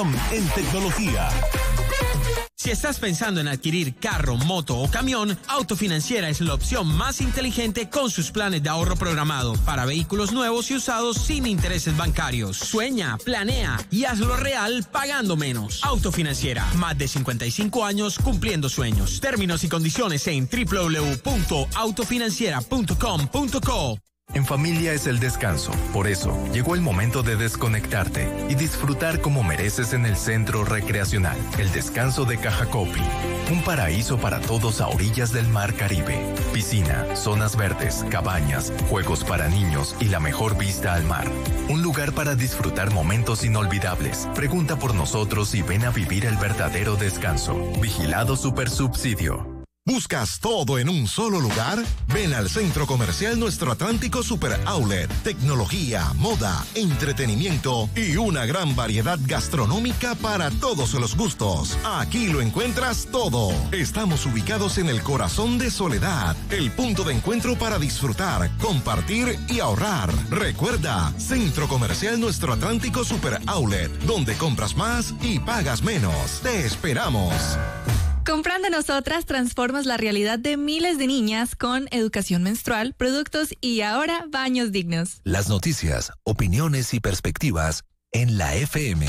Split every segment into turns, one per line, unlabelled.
en tecnología.
Si estás pensando en adquirir carro, moto o camión, Autofinanciera es la opción más inteligente con sus planes de ahorro programado para vehículos nuevos y usados sin intereses bancarios. Sueña, planea y hazlo real pagando menos. Autofinanciera, más de 55 años cumpliendo sueños. Términos y condiciones en www.autofinanciera.com.co.
En familia es el descanso, por eso llegó el momento de desconectarte y disfrutar como mereces en el Centro Recreacional, el descanso de Cajacopi. Un paraíso para todos a orillas del Mar Caribe. Piscina, zonas verdes, cabañas, juegos para niños y la mejor vista al mar. Un lugar para disfrutar momentos inolvidables. Pregunta por nosotros y ven a vivir el verdadero descanso. Vigilado Supersubsidio.
¿Buscas todo en un solo lugar? Ven al Centro Comercial Nuestro Atlántico Super Outlet. Tecnología, moda, entretenimiento y una gran variedad gastronómica para todos los gustos. Aquí lo encuentras todo. Estamos ubicados en el corazón de Soledad, el punto de encuentro para disfrutar, compartir y ahorrar. Recuerda, Centro Comercial Nuestro Atlántico Super Outlet, donde compras más y pagas menos. Te esperamos.
Comprando nosotras transformas la realidad de miles de niñas con educación menstrual, productos y ahora baños dignos.
Las noticias, opiniones y perspectivas en la FM.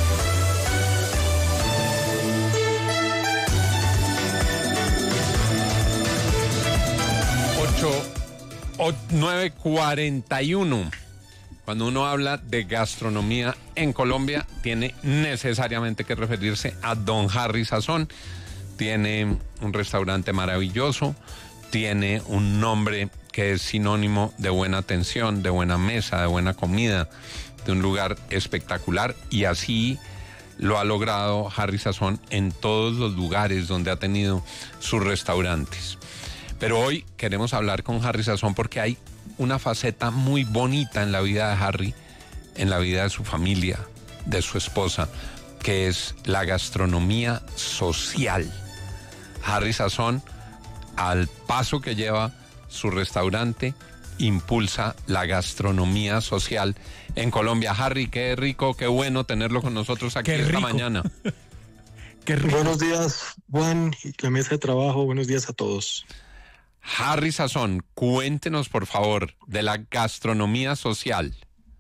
9:41. Cuando uno habla de gastronomía en Colombia, tiene necesariamente que referirse a Don Harry Sazón. Tiene un restaurante maravilloso, tiene un nombre que es sinónimo de buena atención, de buena mesa, de buena comida, de un lugar espectacular, y así lo ha logrado Harry Sazón en todos los lugares donde ha tenido sus restaurantes. Pero hoy queremos hablar con Harry Sazón porque hay una faceta muy bonita en la vida de Harry, en la vida de su familia, de su esposa, que es la gastronomía social. Harry Sazón, al paso que lleva su restaurante, impulsa la gastronomía social en Colombia. Harry, qué rico, qué bueno tenerlo con nosotros aquí esta mañana.
Qué rico. Buenos días, Juan, y la mesa de trabajo. Buenos días a todos.
Harry Sazón, cuéntenos, por favor, de la gastronomía social.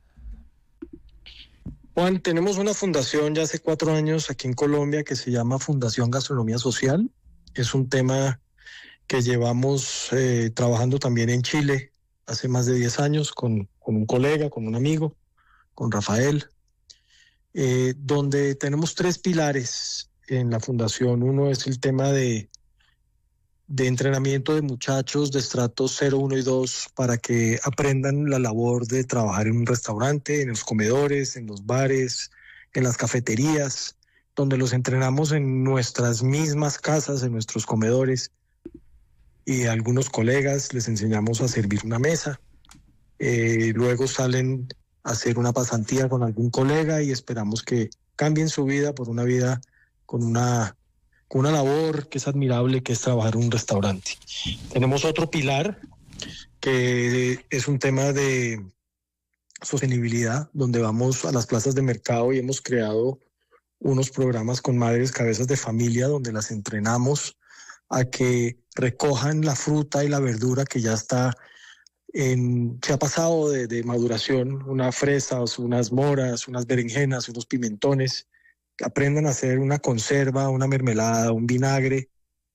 Juan, tenemos una fundación ya hace 4 años aquí en Colombia que se llama Fundación Gastronomía Social. Es un tema que llevamos trabajando también en Chile hace más de 10 años con un colega, con un amigo, con Rafael, donde tenemos 3 pilares en la fundación. Uno es el tema de entrenamiento de muchachos de estratos 0, 1 y 2 para que aprendan la labor de trabajar en un restaurante, en los comedores, en los bares, en las cafeterías, donde los entrenamos en nuestras mismas casas, en nuestros comedores, y a algunos colegas les enseñamos a servir una mesa. Luego salen a hacer una pasantía con algún colega y esperamos que cambien su vida por una vida con una labor que es admirable, que es trabajar en un restaurante. Tenemos otro pilar que es un tema de sostenibilidad, donde vamos a las plazas de mercado y hemos creado unos programas con madres cabezas de familia donde las entrenamos a que recojan la fruta y la verdura que ya se ha pasado de maduración, unas fresas, unas moras, unas berenjenas, unos pimentones, que aprendan a hacer una conserva, una mermelada, un vinagre,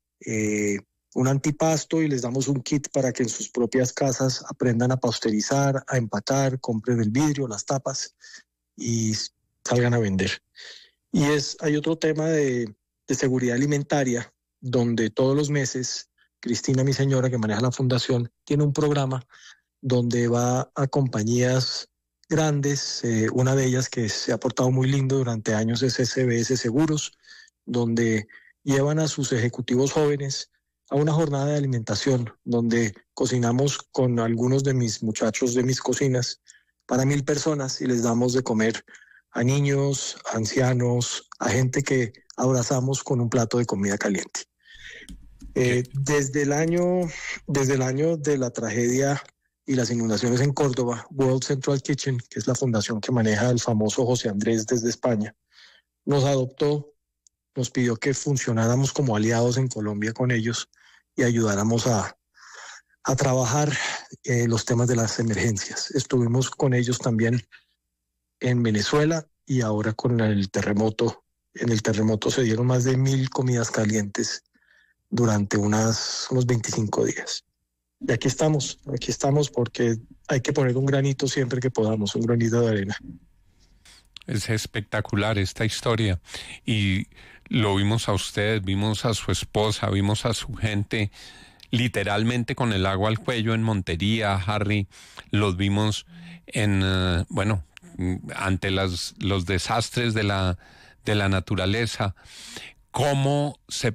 un antipasto, y les damos un kit para que en sus propias casas aprendan a pasteurizar, a empacar, compren el vidrio, las tapas y salgan a vender. Y hay otro tema de seguridad alimentaria, donde todos los meses Cristina, mi señora, que maneja la fundación, tiene un programa donde va a compañías grandes. Una de ellas que se ha portado muy lindo durante años es SBS Seguros, donde llevan a sus ejecutivos jóvenes a una jornada de alimentación, donde cocinamos con algunos de mis muchachos de mis cocinas para 1,000 personas y les damos de comer a niños, a ancianos, a gente que abrazamos con un plato de comida caliente. Desde el año de la tragedia y las inundaciones en Córdoba, World Central Kitchen, que es la fundación que maneja el famoso José Andrés desde España, nos adoptó, nos pidió que funcionáramos como aliados en Colombia con ellos y ayudáramos a trabajar los temas de las emergencias. Estuvimos con ellos también en Venezuela y ahora con el terremoto. En el terremoto se dieron más de 1.000 comidas calientes durante unos 25 días. Y aquí estamos porque hay que poner un granito siempre que podamos, un granito de arena.
Es espectacular esta historia y lo vimos a usted, vimos a su esposa, vimos a su gente literalmente con el agua al cuello en Montería, Harry, los vimos ante los desastres de la naturaleza, cómo se